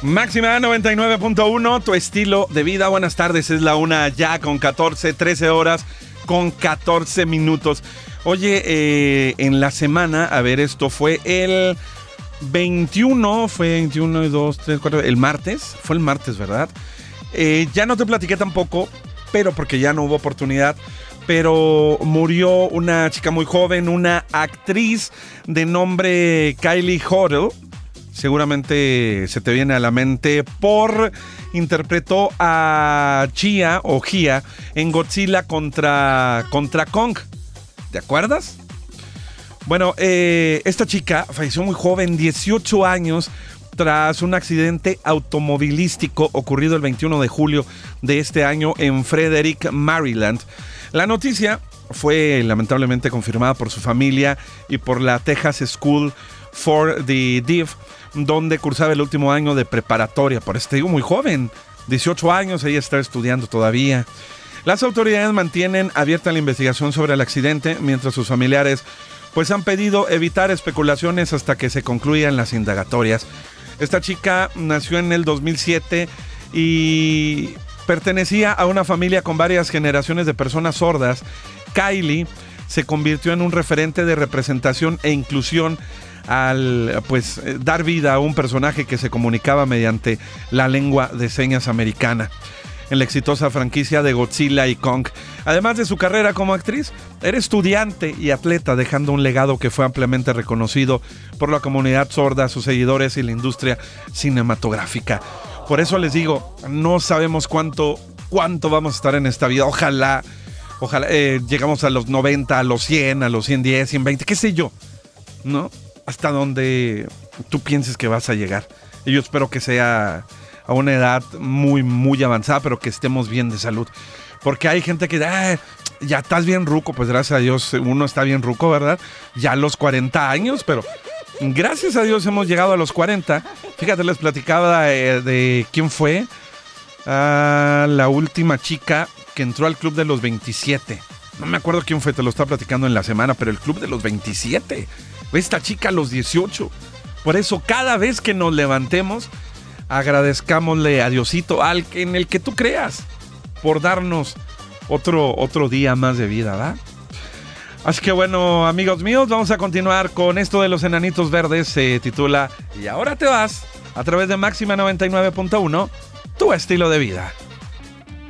Máxima 99.1, tu estilo de vida. Buenas tardes, es la 1 ya con 13 horas con 14 minutos. Oye, en la semana, a ver, esto fue el 21, fue 21 y 2, 3, 4, el martes, fue el martes, ¿verdad? Ya no te platiqué tampoco, pero porque ya no hubo oportunidad, pero murió una chica muy joven, una actriz de nombre Kylie Hoddle. Seguramente se te viene a la mente interpretó a Gia en Godzilla contra Kong. ¿Te acuerdas? Bueno, esta chica falleció muy joven, 18 años, tras un accidente automovilístico ocurrido el 21 de julio de este año en Frederick, Maryland. La noticia fue lamentablemente confirmada por su familia y por la Texas School for the Deaf, donde cursaba el último año de preparatoria. Por eso te digo, muy joven, 18 años, ella está estudiando todavía. Las autoridades mantienen abierta la investigación sobre el accidente, mientras sus familiares pues han pedido evitar especulaciones hasta que se concluyan las indagatorias. Esta chica nació en el 2007 y pertenecía a una familia con varias generaciones de personas sordas. Kylie se convirtió en un referente de representación e inclusión al dar vida a un personaje que se comunicaba mediante la lengua de señas americana en la exitosa franquicia de Godzilla y Kong. Además de su carrera como actriz, era estudiante y atleta, dejando un legado que fue ampliamente reconocido por la comunidad sorda, sus seguidores y la industria cinematográfica. Por eso les digo, no sabemos cuánto vamos a estar en esta vida. Ojalá llegamos a los 90, a los 100, a los 110, 120, qué sé yo, ¿no? Hasta donde tú pienses que vas a llegar. Y yo espero que sea a una edad muy, muy avanzada, pero que estemos bien de salud. Porque hay gente que ya estás bien ruco, pues gracias a Dios uno está bien ruco, ¿verdad? Ya a los 40 años, pero gracias a Dios hemos llegado a los 40. Fíjate, les platicaba de quién fue la última chica que entró al club de los 27. No me acuerdo quién fue, te lo estaba platicando en la semana, pero el club de los 27. Esta chica a los 18. Por eso cada vez que nos levantemos, agradezcámosle a Diosito, en el que tú creas, por darnos otro día más de vida, ¿verdad? Así que bueno, amigos míos, vamos a continuar con esto de los enanitos verdes. Se titula Y ahora te vas, a través de Máxima 99.1, tu estilo de vida.